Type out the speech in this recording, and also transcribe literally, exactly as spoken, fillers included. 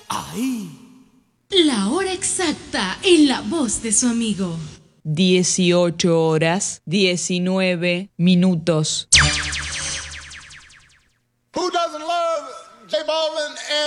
Ahí. La hora exacta en la voz de su amigo. dieciocho horas, diecinueve minutos. Who doesn't love J Balvin and